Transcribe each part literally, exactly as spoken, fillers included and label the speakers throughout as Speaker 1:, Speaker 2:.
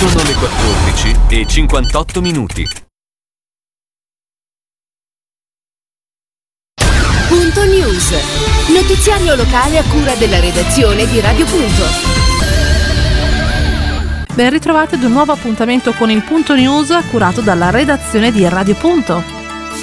Speaker 1: Sono le quattordici e cinquantotto minuti.
Speaker 2: Punto News. Notiziario locale a cura della redazione di Radio Punto.
Speaker 3: Ben ritrovati ad un nuovo appuntamento con il Punto News curato dalla redazione di Radio Punto.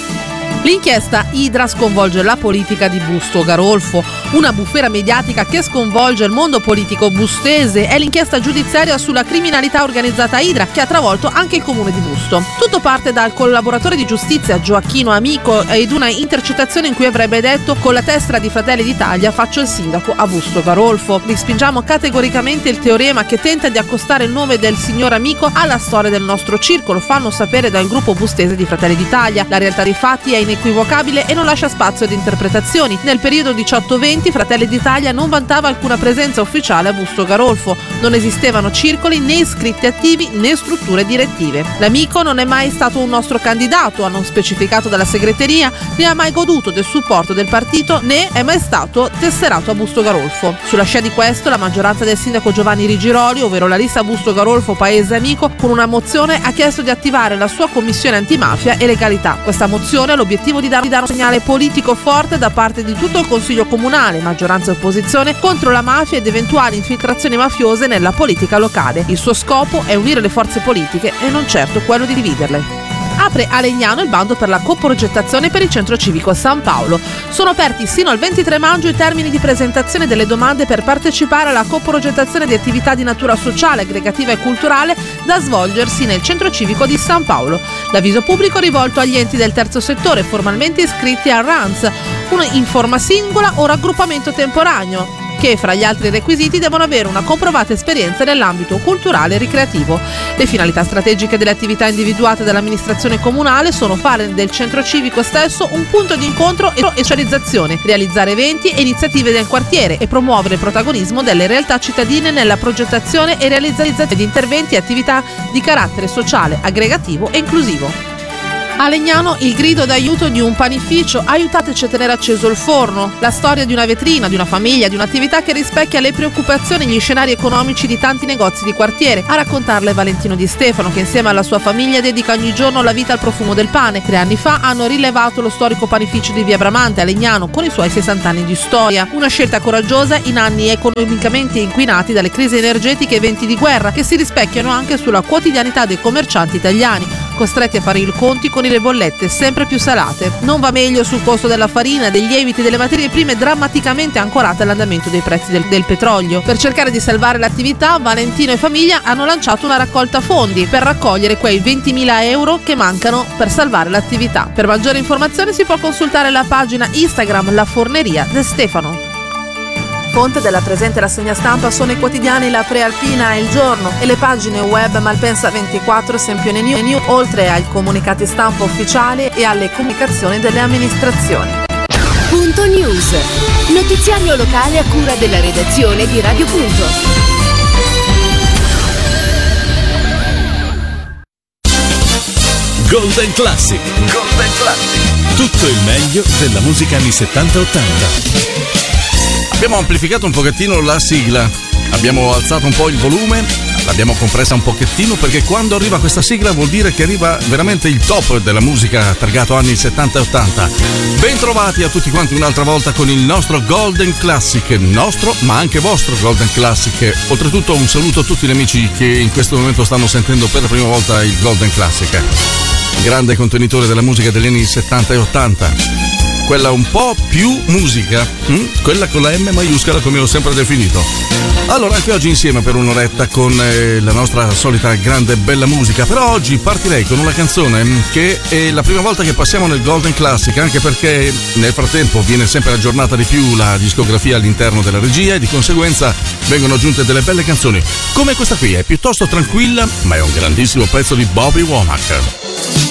Speaker 3: L'inchiesta Idra sconvolge la politica di Busto Garolfo. Una bufera mediatica che sconvolge il mondo politico bustese è l'inchiesta giudiziaria sulla criminalità organizzata Idra, che ha travolto anche il comune di Busto. Tutto parte dal collaboratore di giustizia Gioacchino Amico ed una intercettazione in cui avrebbe detto: con la tessera di Fratelli d'Italia faccio il sindaco a Busto Garolfo. Respingiamo categoricamente il teorema che tenta di accostare il nome del signor Amico alla storia del nostro circolo, fanno sapere dal gruppo bustese di Fratelli d'Italia. La realtà dei fatti è inequivocabile e non lascia spazio ad interpretazioni. Nel periodo diciotto venti Fratelli d'Italia non vantava alcuna presenza ufficiale a Busto Garolfo, non esistevano circoli né iscritti attivi né strutture direttive. L'Amico non è mai stato un nostro candidato, hanno specificato dalla segreteria, né ha mai goduto del supporto del partito né è mai stato tesserato a Busto Garolfo. Sulla scia di questo la maggioranza del sindaco Giovanni Rigiroli, ovvero la lista Busto Garolfo Paese Amico, con una mozione ha chiesto di attivare la sua commissione antimafia e legalità. Questa mozione ha l'obiettivo di dare un segnale politico forte da parte di tutto il Consiglio Comunale, maggioranza e opposizione, contro la mafia ed eventuali infiltrazioni mafiose nella politica locale. Il suo scopo è unire le forze politiche e non certo quello di dividerle. Apre a Legnano il bando per la coprogettazione per il centro civico San Paolo. Sono aperti sino al ventitré maggio i termini di presentazione delle domande per partecipare alla coprogettazione di attività di natura sociale, aggregativa e culturale da svolgersi nel centro civico di San Paolo. L'avviso pubblico è rivolto agli enti del terzo settore formalmente iscritti al R A N S, una in forma singola o raggruppamento temporaneo, che fra gli altri requisiti devono avere una comprovata esperienza nell'ambito culturale e ricreativo. Le finalità strategiche delle attività individuate dall'amministrazione comunale sono fare del centro civico stesso un punto di incontro e socializzazione, realizzare eventi e iniziative del quartiere e promuovere il protagonismo delle realtà cittadine nella progettazione e realizzazione di interventi e attività di carattere sociale, aggregativo e inclusivo. A Legnano il grido d'aiuto di un panificio: aiutateci a tenere acceso il forno. La storia di una vetrina, di una famiglia, di un'attività che rispecchia le preoccupazioni e gli scenari economici di tanti negozi di quartiere. A raccontarle Valentino Di Stefano, che insieme alla sua famiglia dedica ogni giorno la vita al profumo del pane. Tre anni fa hanno rilevato lo storico panificio di Via Bramante a Legnano con i suoi sessanta anni di storia. Una scelta coraggiosa in anni economicamente inquinati dalle crisi energetiche e venti di guerra, che si rispecchiano anche sulla quotidianità dei commercianti italiani, costretti a fare i conti con le bollette sempre più salate. Non va meglio sul costo della farina, dei lieviti, delle materie prime drammaticamente ancorate all'andamento dei prezzi del, del petrolio. Per cercare di salvare l'attività, Valentino e famiglia hanno lanciato una raccolta fondi per raccogliere quei ventimila euro che mancano per salvare l'attività. Per maggiori informazioni si può consultare la pagina Instagram La Forneria De Stefano. Fonte della presente rassegna stampa sono i quotidiani La Prealpina e Il Giorno e le pagine web Malpensa ventiquattro, Sempione News, oltre ai comunicati stampa ufficiali e alle comunicazioni delle amministrazioni.
Speaker 2: Punto News. Notiziario locale a cura della redazione di Radio Punto.
Speaker 4: Golden Classic. Golden Classic. Tutto il meglio della musica anni settanta ottanta.
Speaker 5: Abbiamo amplificato un pochettino la sigla, abbiamo alzato un po' il volume, l'abbiamo compressa un pochettino, perché quando arriva questa sigla vuol dire che arriva veramente il top della musica targato anni settanta e ottanta. Bentrovati a tutti quanti un'altra volta con il nostro Golden Classic, nostro ma anche vostro Golden Classic. Oltretutto un saluto a tutti gli amici che in questo momento stanno sentendo per la prima volta il Golden Classic, grande contenitore della musica degli anni settanta e ottanta. Quella un po' più musica, hm? Quella con la M maiuscola, come l'ho sempre definito. Allora, anche oggi insieme per un'oretta con eh, la nostra solita grande bella musica, però oggi partirei con una canzone che è la prima volta che passiamo nel Golden Classic, anche perché nel frattempo viene sempre aggiornata di più la discografia all'interno della regia e di conseguenza vengono aggiunte delle belle canzoni, come questa qui, è piuttosto tranquilla ma è un grandissimo pezzo di Bobby Womack.